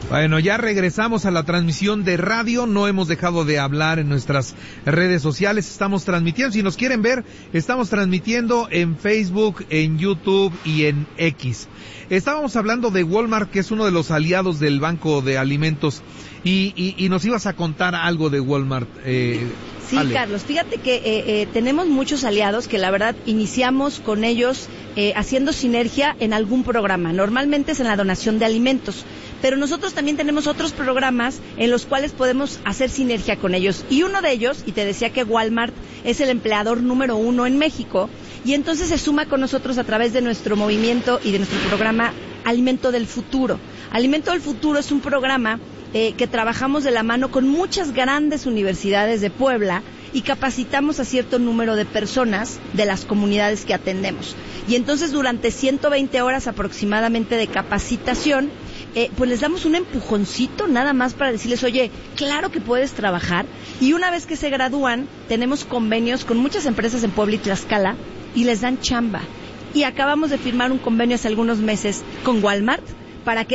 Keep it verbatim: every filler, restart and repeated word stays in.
Bueno, ya regresamos a la transmisión de radio, no hemos dejado de hablar en nuestras redes sociales, estamos transmitiendo, si nos quieren ver, estamos transmitiendo en Facebook, en YouTube y en X. Estábamos hablando de Walmart, que es uno de los aliados del Banco de Alimentos, y, y, y nos ibas a contar algo de Walmart. Eh, sí, Ale. Carlos, fíjate que eh, eh, tenemos muchos aliados que la verdad iniciamos con ellos eh, haciendo sinergia en algún programa, normalmente es en la donación de alimentos. Pero nosotros también tenemos otros programas en los cuales podemos hacer sinergia con ellos. Y uno de ellos, y te decía que Walmart es el empleador número uno en México, y entonces se suma con nosotros a través de nuestro movimiento y de nuestro programa Alimento del Futuro. Alimento del Futuro es un programa eh, que trabajamos de la mano con muchas grandes universidades de Puebla y capacitamos a cierto número de personas de las comunidades que atendemos. Y entonces durante ciento veinte horas aproximadamente de capacitación, Eh, pues les damos un empujoncito nada más para decirles, oye, claro que puedes trabajar. Y una vez que se gradúan, tenemos convenios con muchas empresas en Puebla y Tlaxcala y les dan chamba. Y acabamos de firmar un convenio hace algunos meses con Walmart para que